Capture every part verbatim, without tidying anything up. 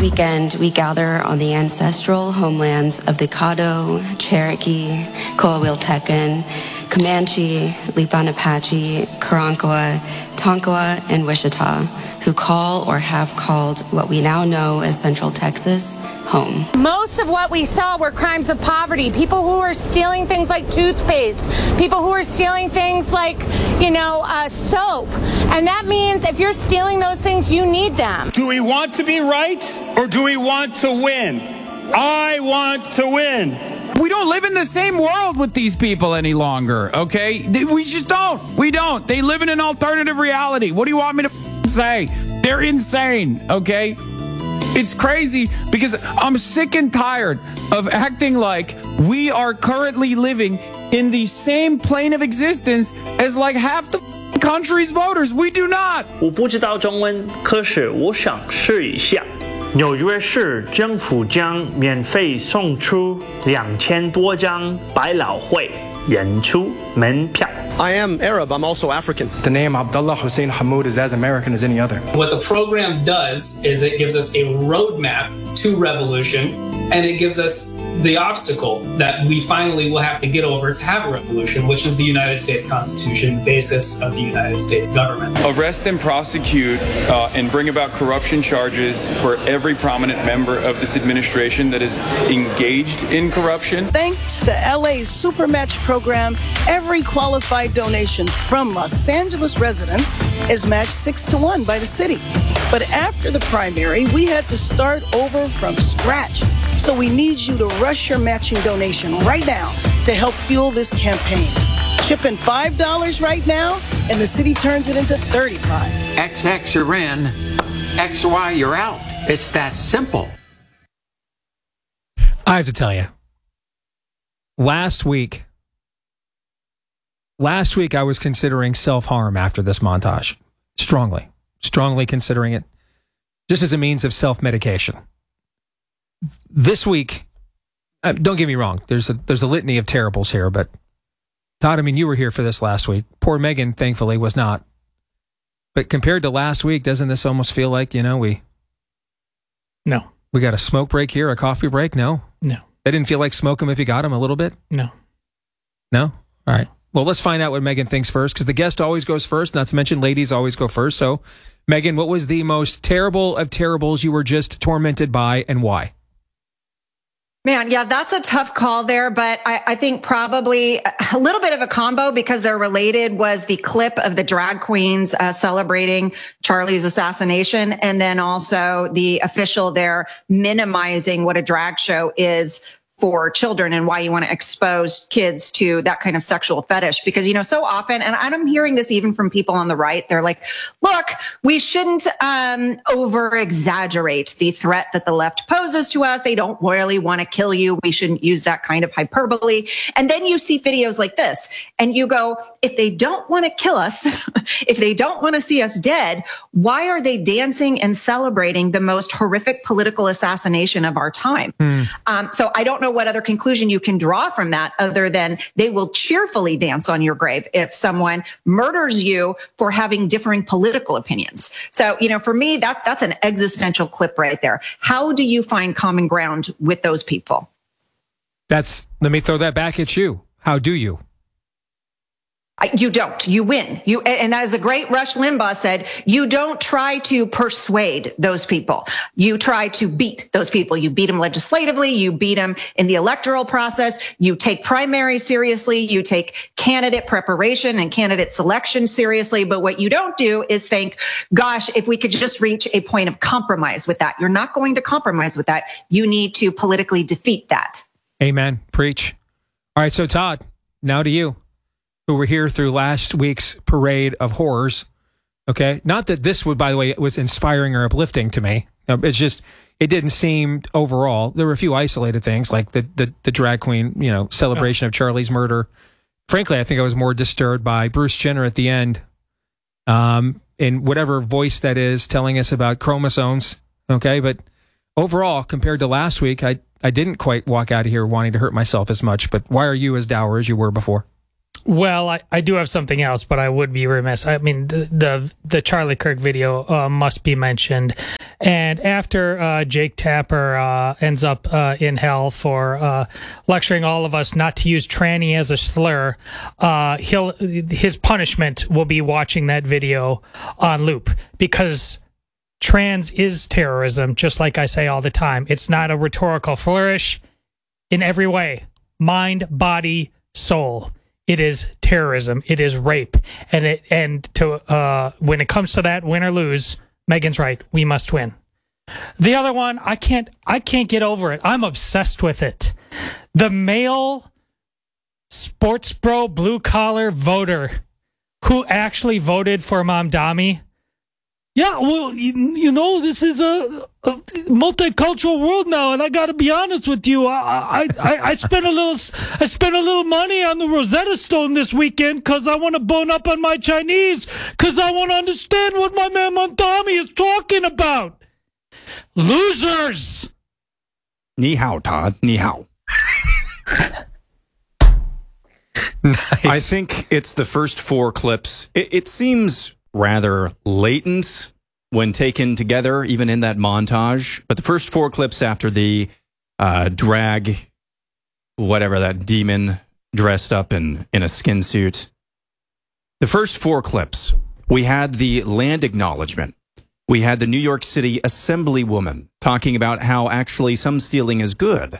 weekend, we gather on the ancestral homelands of the Caddo, Cherokee, Coahuiltecan, Comanche, Lipan Apache, Karankawa, Tonkawa, and Wichita, who call or have called what we now know as Central Texas home. Most of what we saw were crimes of poverty. People who were stealing things like toothpaste, people who were stealing things like, you know, uh, soap. And that means if you're stealing those things, you need them. Do we want to be right or do we want to win? I want to win. We don't live in the same world with these people any longer, okay? We just don't. We don't. They live in an alternative reality. What do you want me to say? They're insane, okay? It's crazy because I'm sick and tired of acting like we are currently living in the same plane of existence as like half the country's voters. We do not. 我不知道中文，可是我想试一下。纽约市政府将免费送出两千多张百老汇演出门票。 I am Arab. I'm also African. The name Abdullah Hussein Hamoud is as American as any other. What the program does is it gives us a roadmap to revolution, and it gives us the obstacle that we finally will have to get over to have a revolution, which is the United States Constitution, the basis of the United States government. Arrest and prosecute uh, and bring about corruption charges for every prominent member of this administration that is engaged in corruption. Thanks to L A's Supermatch program, every qualified donation from Los Angeles residents is matched six to one by the city. But after the primary, we had to start over from scratch. So we need you to rush your matching donation right now to help fuel this campaign. Chip in five dollars right now, and the city turns it into thirty-five. X X you're in, X Y you're out. It's that simple. I have to tell you, last week, last week I was considering self-harm after this montage. Strongly, strongly considering it, just as a means of self-medication. This week, uh, don't get me wrong, there's a, there's a litany of terribles here, but Todd, I mean, you were here for this last week. Poor Megan, thankfully, was not. But compared to last week, doesn't this almost feel like, you know, we... No. We got a smoke break here, a coffee break? No? No. That didn't feel like smoke him if you got him a little bit? No. No? All right. Well, let's find out what Megan thinks first, because the guest always goes first, not to mention ladies always go first. So, Megan, what was the most terrible of terribles you were just tormented by, and why? Man, yeah, that's a tough call there, but I, I think probably a little bit of a combo because they're related was the clip of the drag queens uh, celebrating Charlie's assassination, and then also the official there minimizing what a drag show is for children and why you want to expose kids to that kind of sexual fetish. Because, you know, so often, and I'm hearing this even from people on the right, they're like, look, we shouldn't um, over exaggerate the threat that the left poses to us. They don't really want to kill you. We shouldn't use that kind of hyperbole. And then you see videos like this and you go, if they don't want to kill us, if they don't want to see us dead, why are they dancing and celebrating the most horrific political assassination of our time? Mm. Um, so I don't know what other conclusion you can draw from that other than they will cheerfully dance on your grave if someone murders you for having differing political opinions. So, you know, for me, that that's an existential clip right there. How do you find common ground with those people? That's, let me throw that back at you. How do you? You don't. You win. You, and as the great Rush Limbaugh said, you don't try to persuade those people. You try to beat those people. You beat them legislatively. You beat them in the electoral process. You take primaries seriously. You take candidate preparation and candidate selection seriously. But what you don't do is think, gosh, if we could just reach a point of compromise with that. You're not going to compromise with that. You need to politically defeat that. Amen. Preach. All right. So Todd, now to you, who were here through last week's parade of horrors. Okay. Not that this would, by the way, was inspiring or uplifting to me. It's just, it didn't seem overall. There were a few isolated things like the, the, the drag queen, you know, celebration oh. of Charlie's murder. Frankly, I think I was more disturbed by Bruce Jenner at the end, um, in whatever voice that is telling us about chromosomes. Okay. But overall, compared to last week, I, I didn't quite walk out of here wanting to hurt myself as much. But why are you as dour as you were before? Well, I, I do have something else, but I would be remiss. I mean, the the, the Charlie Kirk video uh, must be mentioned. And after uh, Jake Tapper uh, ends up uh, in hell for uh, lecturing all of us not to use tranny as a slur, uh, he'll his punishment will be watching that video on loop, because trans is terrorism, just like I say all the time. It's not a rhetorical flourish in every way. Mind, body, soul. It is terrorism. It is rape. And it and to uh, when it comes to that, win or lose, Megan's right. We must win. The other one, I can't I can't get over it. I'm obsessed with it. The male sports bro blue collar voter who actually voted for Mamdani. Yeah, well, you, you know, this is a, a multicultural world now, and I got to be honest with you. I, I, I, I spent a little, I spent a little money on the Rosetta Stone this weekend because I want to bone up on my Chinese, because I want to understand what my man Mamdani is talking about. Losers. Ni hao, Todd. Ni hao. Nice. I think it's the first four clips. It, it seems rather latent when taken together, even in that montage. But the first four clips after the uh, drag, whatever, that demon dressed up in, in a skin suit. The first four clips, we had the land acknowledgement. We had the New York City Assemblywoman talking about how actually some stealing is good.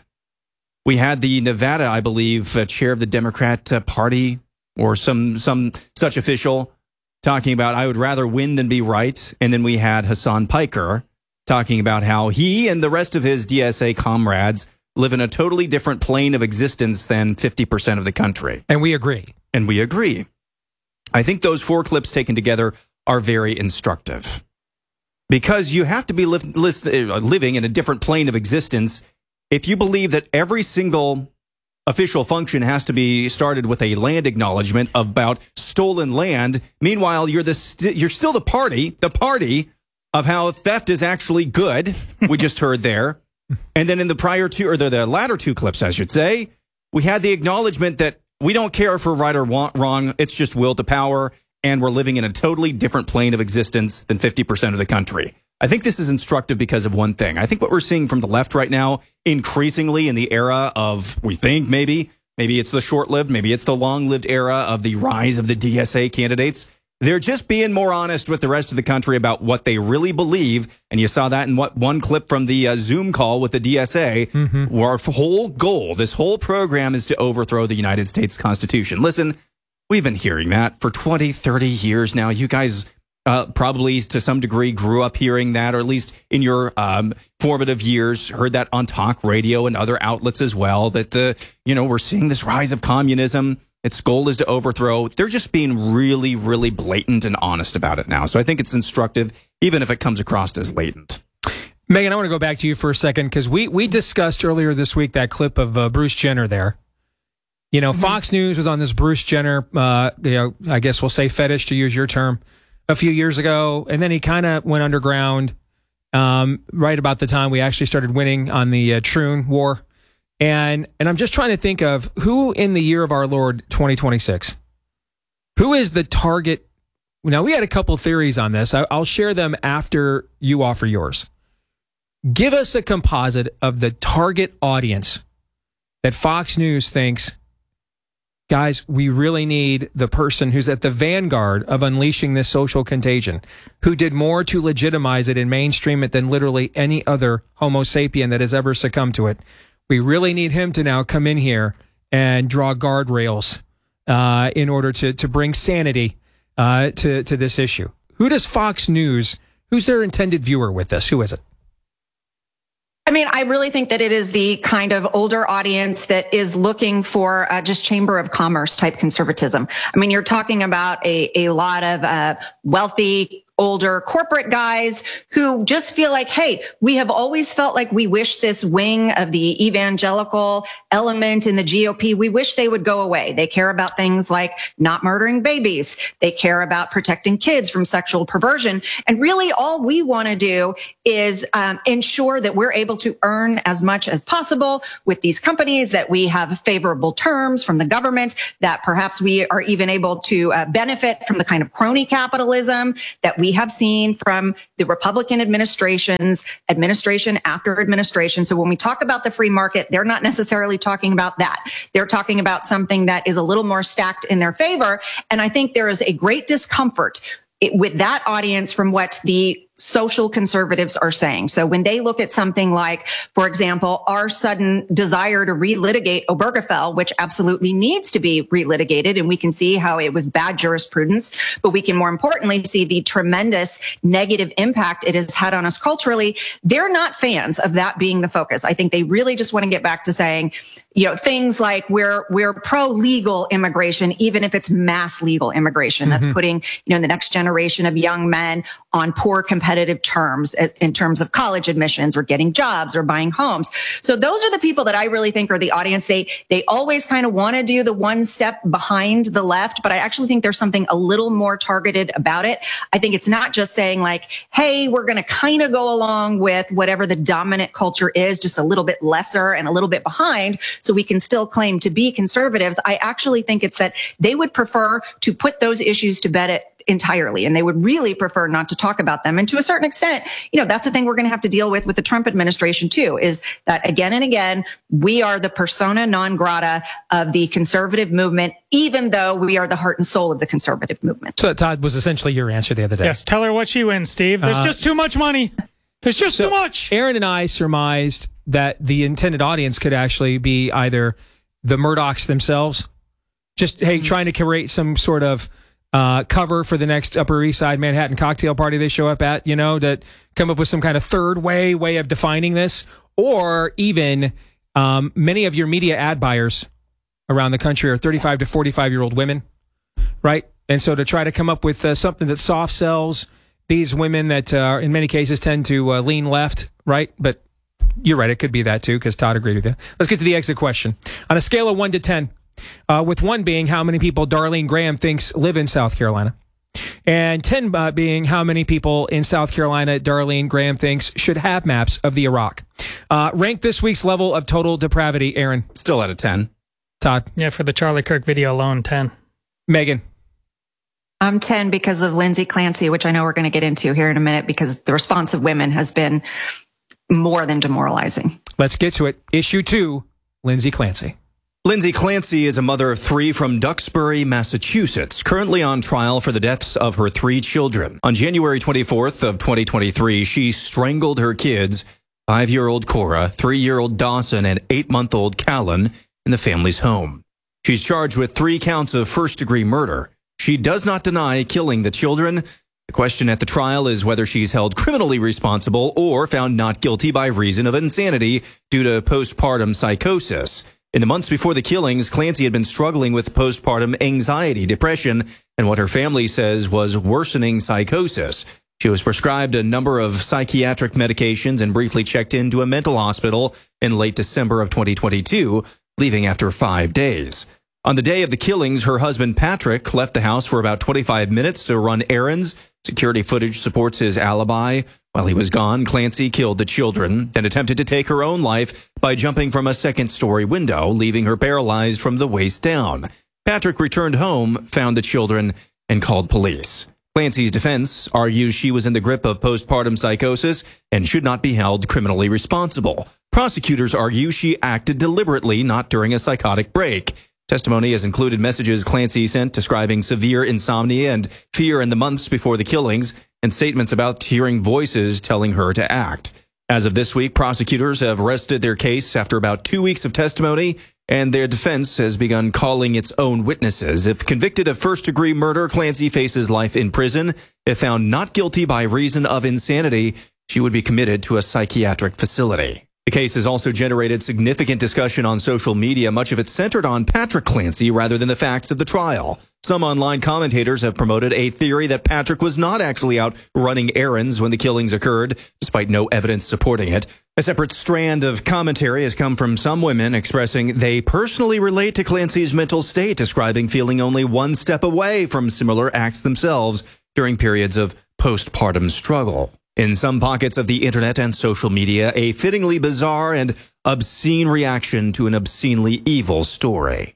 We had the Nevada, I believe, uh, chair of the Democrat uh, Party or some some such official talking about, I would rather win than be right. And then we had Hassan Piker talking about how he and the rest of his D S A comrades live in a totally different plane of existence than fifty percent of the country. And we agree. And we agree. I think those four clips taken together are very instructive. Because you have to be li- list- uh, living in a different plane of existence if you believe that every single official function has to be started with a land acknowledgement about stolen land. Meanwhile, you're the st- you're still the party, the party of how theft is actually good. We just heard there. And then in the prior two, or the, the latter two clips, I should say, we had the acknowledgement that we don't care if we're right or wrong. It's just will to power. And we're living in a totally different plane of existence than fifty percent of the country. I think this is instructive because of one thing. I think what we're seeing from the left right now, increasingly in the era of, we think maybe, maybe it's the short-lived, maybe it's the long-lived era of the rise of the D S A candidates. They're just being more honest with the rest of the country about what they really believe. And you saw that in what one clip from the uh, Zoom call with the D S A, mm-hmm. where our whole goal, this whole program is to overthrow the United States Constitution. Listen, we've been hearing that for twenty, thirty years now. You guys uh, probably to some degree grew up hearing that, or at least in your um, formative years, heard that on talk radio and other outlets as well, that the, you know, we're seeing this rise of communism. Its goal is to overthrow. They're just being really, really blatant and honest about it now. So I think it's instructive, even if it comes across as latent. Megan, I want to go back to you for a second, because we, we discussed earlier this week that clip of uh, Bruce Jenner there. You know, Fox News was on this Bruce Jenner, uh, you know, I guess we'll say fetish, to use your term, a few years ago. And then he kind of went underground um, right about the time we actually started winning on the uh, Troon War. And and I'm just trying to think of who in the year of our Lord twenty twenty-six, who is the target. Now, we had a couple theories on this. I, I'll share them after you offer yours. Give us a composite of the target audience that Fox News thinks, guys, we really need the person who's at the vanguard of unleashing this social contagion, who did more to legitimize it and mainstream it than literally any other Homo sapien that has ever succumbed to it. We really need him to now come in here and draw guardrails uh, in order to to bring sanity uh, to, to this issue. Who does Fox News, who's their intended viewer with this? Who is it? I mean, I really think that it is the kind of older audience that is looking for uh, just Chamber of Commerce type conservatism. I mean, you're talking about a, a lot of uh, wealthy, older corporate guys who just feel like, hey, we have always felt like we wish this wing of the evangelical element in the G O P, we wish they would go away. They care about things like not murdering babies. They care about protecting kids from sexual perversion. And really all we want to do is um, ensure that we're able to earn as much as possible with these companies, that we have favorable terms from the government, that perhaps we are even able to uh, benefit from the kind of crony capitalism that we we have seen from the Republican administrations, administration after administration. So when we talk about the free market, they're not necessarily talking about that. They're talking about something that is a little more stacked in their favor. And I think there is a great discomfort with that audience from what the social conservatives are saying. So when they look at something like, for example, our sudden desire to relitigate Obergefell, which absolutely needs to be relitigated, and we can see how it was bad jurisprudence, but we can more importantly see the tremendous negative impact it has had on us culturally, they're not fans of that being the focus. I think they really just want to get back to saying, you know, things like we're we're pro-legal immigration, even if it's mass legal immigration. Mm-hmm. That's putting, you know, the next generation of young men on poor competitive terms in terms of college admissions or getting jobs or buying homes. So those are the people that I really think are the audience. They they always kind of want to do the one step behind the left, but I actually think there's something a little more targeted about it. I think it's not just saying like, hey, we're going to kind of go along with whatever the dominant culture is, just a little bit lesser and a little bit behind, so we can still claim to be conservatives. I actually think it's that they would prefer to put those issues to bed entirely, and they would really prefer not to talk about them. And to a certain extent, you know, that's the thing we're going to have to deal with with the Trump administration too, is that again and again, we are the persona non grata of the conservative movement, even though we are the heart and soul of the conservative movement. So that, Todd, was essentially your answer the other day. Yes, tell her what she wins, Steve. There's uh, just too much money. There's just so too much. Aaron and I surmised that the intended audience could actually be either the Murdochs themselves, just, hey, mm-hmm. trying to create some sort of uh, cover for the next Upper East Side Manhattan cocktail party they show up at, you know, that come up with some kind of third way, way of defining this, or even um, many of your media ad buyers around the country are thirty-five to forty-five year old women, right? And so to try to come up with uh, something that soft sells these women that uh, in many cases tend to uh, lean left, right? But you're right, it could be that too, because Todd agreed with you. Let's get to the exit question. On a scale of one to ten, uh, with one being how many people Darlene Graham thinks live in South Carolina, and ten uh, being how many people in South Carolina Darlene Graham thinks should have maps of the Iraq. Uh, rank this week's level of total depravity, Aaron. Still at a ten. Todd? Yeah, for the Charlie Kirk video alone, ten. Megan? I'm ten because of Lindsay Clancy, which I know we're going to get into here in a minute, because the response of women has been more than demoralizing. Let's get to it. Issue two, Lindsay Clancy. Lindsay Clancy is a mother of three from Duxbury, Massachusetts, currently on trial for the deaths of her three children. On January twenty-fourth of twenty twenty-three, she strangled her kids, five-year-old Cora, three-year-old Dawson, and eight-month-old Callan, in the family's home. She's charged with three counts of first-degree murder. She does not deny killing the children. The question at the trial is whether she's held criminally responsible or found not guilty by reason of insanity due to postpartum psychosis. In the months before the killings, Clancy had been struggling with postpartum anxiety, depression, and what her family says was worsening psychosis. She was prescribed a number of psychiatric medications and briefly checked into a mental hospital in late December of twenty twenty-two, leaving after five days. On the day of the killings, her husband Patrick left the house for about twenty-five minutes to run errands. Security footage supports his alibi. While he was gone, Clancy killed the children, then attempted to take her own life by jumping from a second-story window, leaving her paralyzed from the waist down. Patrick returned home, found the children, and called police. Clancy's defense argues she was in the grip of postpartum psychosis and should not be held criminally responsible. Prosecutors argue she acted deliberately, not during a psychotic break. Testimony has included messages Clancy sent describing severe insomnia and fear in the months before the killings, and statements about hearing voices telling her to act. As of this week, prosecutors have rested their case after about two weeks of testimony, and their defense has begun calling its own witnesses. If convicted of first-degree murder, Clancy faces life in prison. If found not guilty by reason of insanity, she would be committed to a psychiatric facility. The case has also generated significant discussion on social media, much of it centered on Patrick Clancy rather than the facts of the trial. Some online commentators have promoted a theory that Patrick was not actually out running errands when the killings occurred, despite no evidence supporting it. A separate strand of commentary has come from some women expressing they personally relate to Clancy's mental state, describing feeling only one step away from similar acts themselves during periods of postpartum struggle. In some pockets of the internet and social media, a fittingly bizarre and obscene reaction to an obscenely evil story.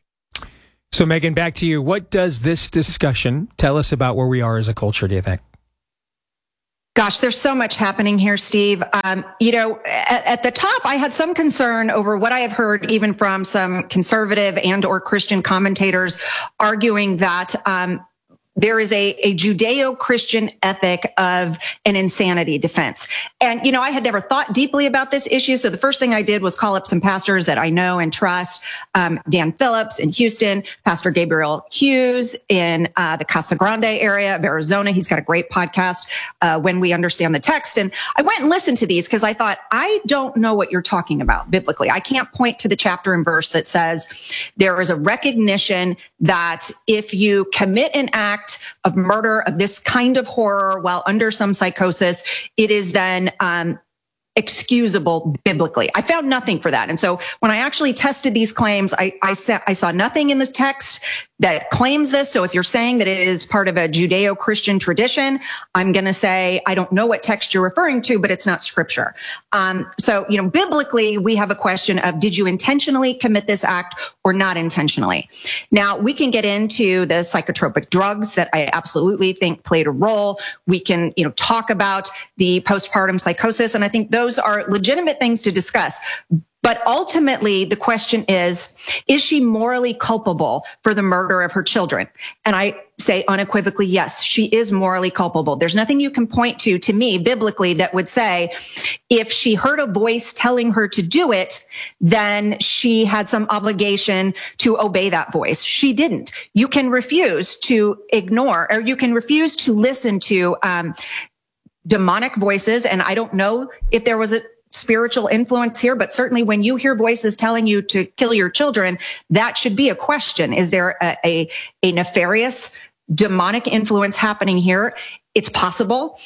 So, Megan, back to you. What does this discussion tell us about where we are as a culture, do you think? Gosh, there's so much happening here, Steve. Um, you know, at, at the top, I had some concern over what I have heard even from some conservative and or Christian commentators arguing that um, there is a, a Judeo-Christian ethic of an insanity defense. And, you know, I had never thought deeply about this issue. So the first thing I did was call up some pastors that I know and trust. Um, Dan Phillips in Houston, Pastor Gabriel Hughes in uh, the Casa Grande area of Arizona. He's got a great podcast, uh, When We Understand the Text. And I went and listened to these because I thought, I don't know what you're talking about biblically. I can't point to the chapter and verse that says there is a recognition that if you commit an act of murder, of this kind of horror while under some psychosis, it is then um, excusable biblically. I found nothing for that. And so when I actually tested these claims, I, I, sa- I saw nothing in the text that claims this. So if you're saying that it is part of a Judeo-Christian tradition, I'm going to say, I don't know what text you're referring to, but it's not scripture. Um, so, you know, biblically, we have a question of, did you intentionally commit this act or not intentionally? Now, we can get into the psychotropic drugs that I absolutely think played a role. We can, you know, talk about the postpartum psychosis. And I think those are legitimate things to discuss. But ultimately, the question is, is she morally culpable for the murder of her children? And I say unequivocally, yes, she is morally culpable. There's nothing you can point to, to me, biblically, that would say if she heard a voice telling her to do it, then she had some obligation to obey that voice. She didn't. You can refuse to ignore, or you can refuse to listen to um, demonic voices. And I don't know if there was a spiritual influence here, but certainly when you hear voices telling you to kill your children, that should be a question. Is there a, a, a nefarious demonic influence happening here? It's possible,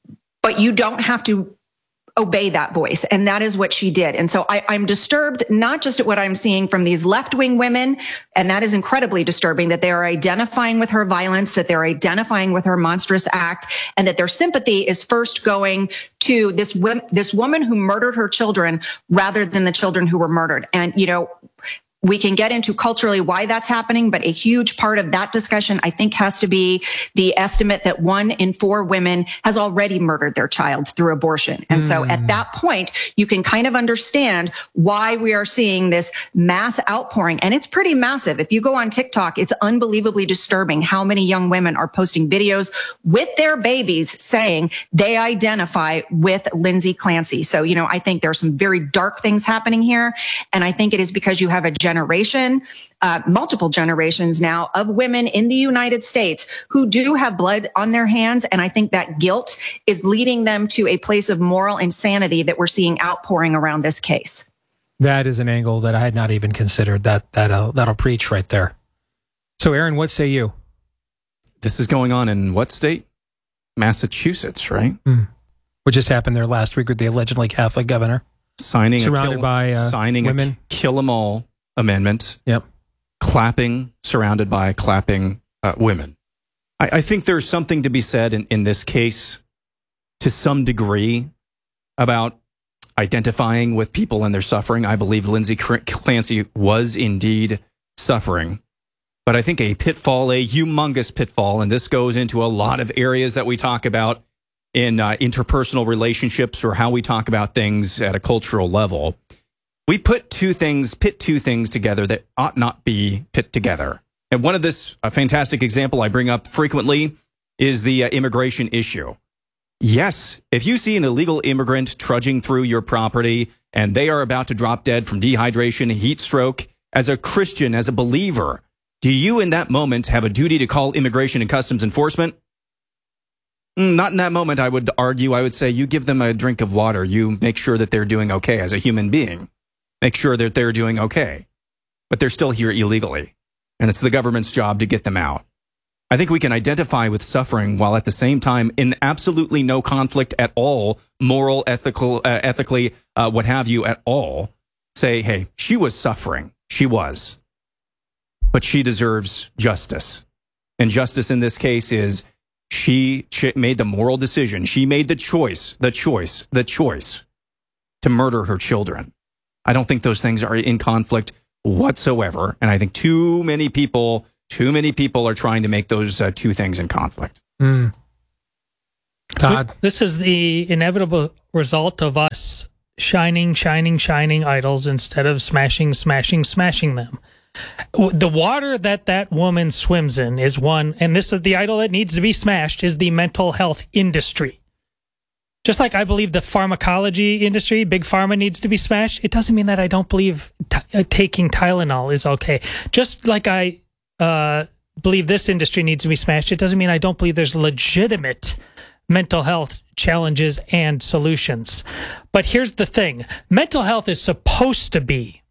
but you don't have to obey that voice. And that is what she did. And so I, I'm disturbed, not just at what I'm seeing from these left-wing women, and that is incredibly disturbing, that they are identifying with her violence, that they're identifying with her monstrous act, and that their sympathy is first going to this, this woman who murdered her children rather than the children who were murdered. And, you know, we can get into culturally why that's happening, but a huge part of that discussion, I think, has to be the estimate that one in four women has already murdered their child through abortion. And mm. so at that point, you can kind of understand why we are seeing this mass outpouring. And it's pretty massive. If you go on TikTok, it's unbelievably disturbing how many young women are posting videos with their babies saying they identify with Lindsay Clancy. So, you know, I think there are some very dark things happening here. And I think it is because you have a generation, uh, multiple generations now of women in the United States who do have blood on their hands. And I think that guilt is leading them to a place of moral insanity that we're seeing outpouring around this case. That is an angle that I had not even considered. That, that, uh, that'll preach right there. So, Aaron, what say you? This is going on in what state? Massachusetts, right? Mm. What just happened there last week with the allegedly Catholic governor? Signing surrounded a kill, by uh, signing women. a kill 'em all amendment. Yep. Clapping, surrounded by clapping uh, women. I, I think there's something to be said in, in this case to some degree about identifying with people and their suffering. I believe Lindsay Clancy was indeed suffering. But I think a pitfall, a humongous pitfall, and this goes into a lot of areas that we talk about in uh, interpersonal relationships or how we talk about things at a cultural level. We put two things, pit two things together that ought not be put together. And one of this, a fantastic example I bring up frequently, is the uh, immigration issue. Yes, if you see an illegal immigrant trudging through your property and they are about to drop dead from dehydration, heat stroke, as a Christian, as a believer, do you in that moment have a duty to call Immigration and Customs Enforcement? Not in that moment, I would argue. I would say you give them a drink of water. You make sure that they're doing okay as a human being. Make sure that they're doing okay. But they're still here illegally. And it's the government's job to get them out. I think we can identify with suffering while at the same time in absolutely no conflict at all, moral, ethical, uh, ethically, uh, what have you at all. Say, hey, she was suffering. She was. But she deserves justice. And justice in this case is she made the moral decision. She made the choice, the choice, the choice to murder her children. I don't think those things are in conflict whatsoever. And I think too many people, too many people are trying to make those uh, two things in conflict. Mm. Todd. This is the inevitable result of us shining, shining, shining idols instead of smashing, smashing, smashing them. The water that that woman swims in is one, and this is the idol that needs to be smashed, is the mental health industry. Just like I believe the pharmacology industry, big pharma, needs to be smashed, it doesn't mean that I don't believe t- taking Tylenol is okay. Just like I uh, believe this industry needs to be smashed, it doesn't mean I don't believe there's legitimate mental health challenges and solutions. But here's the thing. Mental health is supposed to be